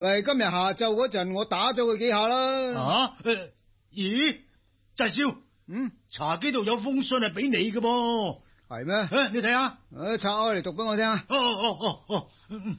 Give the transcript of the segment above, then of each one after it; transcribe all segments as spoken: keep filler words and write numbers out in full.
誒，今日下晝嗰陣我打咗佢幾下啦。 啊？呃、咦？侄少， 嗯， 茶几度有封信係俾你嘅噃。 係咩？ 誒，你睇下。 誒，拆開嚟讀俾我聽啊。 哦哦哦哦。嗯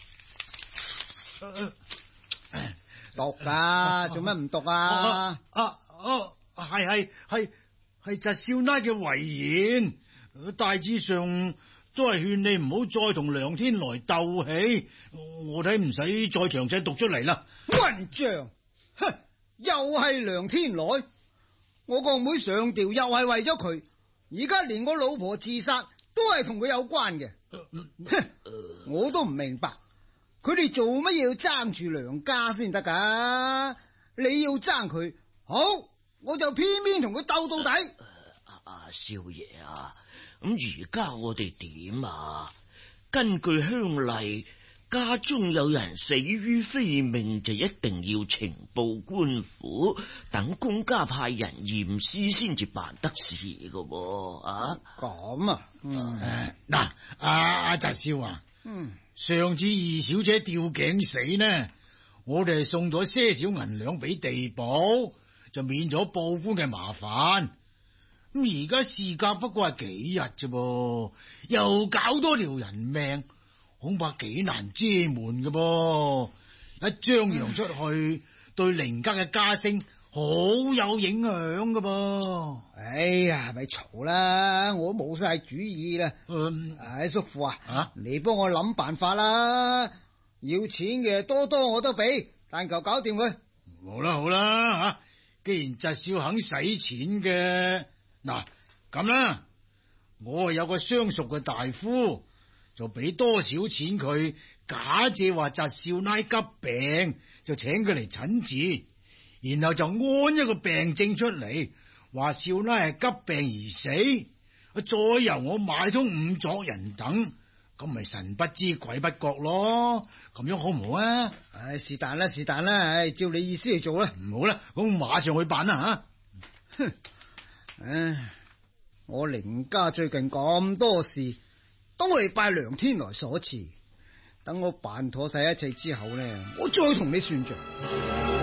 嗯。 讀噶，做乜唔讀啊？ 啊哦，係係係係侄少奶嘅遺言，大致上都係勸你唔好再同梁天來鬥氣。我睇唔使再詳細讀出嚟啦。 混賬！哼，又係梁天來，我個妹上吊又係為咗佢，而家連我老婆自殺都係同佢有關嘅。哼，我都唔明白。佢哋做乜嘢要爭住梁家先得噶？你要爭佢，好，我就偏偏同佢鬥到底。 阿阿少爺啊，咁而家我哋點啊？根據鄉例，家中有人死於非命，就一定要呈報官府，等公家派人驗屍先至辦得事噶。啊， 咁啊，嗯， 嗱，阿阿侄少啊， 嗯。 上次二小姐吊頸死呢，我哋係送咗些少銀兩俾地保，就免咗報官嘅麻煩。咁而家事隔不過係幾日啫噃，又搞多條人命，恐怕幾難遮瞞嘅噃。一張揚出去，對凌家嘅家聲好有影響嘅噃。 哎呀，咪嘈啦，我冇晒主意啦。 嗯， 唉，叔父啊， 啊你幫我諗辦法啦。要錢嘅多多我都俾，但求搞掂佢。 好啦好啦吓，既然侄少肯使錢嘅，嗱咁啦，我係有個相熟嘅大夫，就俾多少錢佢，假借話侄少奶急病，就請佢嚟診治。然後就安一個病證出嚟，話少奶係急病而死，再由我買通五作人等，咁咪神不知鬼不覺咯。咁樣好唔好啊？ 唉，是但啦，是但啦，唉，照你意思嚟做啦。 唔好啦，咁馬上去辦啦吓。哼，唉，我凌家最近咁多事，都係拜梁天來所賜。等我辦妥晒一切之後呢，我再同你算賬。